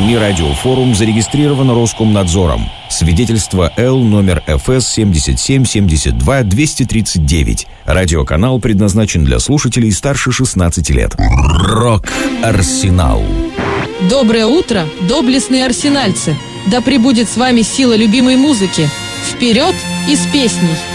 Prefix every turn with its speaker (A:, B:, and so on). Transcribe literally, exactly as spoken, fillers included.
A: СМИ «Радиофорум» зарегистрировано Роскомнадзором. Свидетельство Л номер эф эс семьдесят семь семьдесят два двести тридцать девять. Радиоканал предназначен для слушателей старше шестнадцати лет. Рок-Арсенал.
B: Доброе утро, доблестные арсенальцы! Да пребудет с вами сила любимой музыки. Вперед и с песней!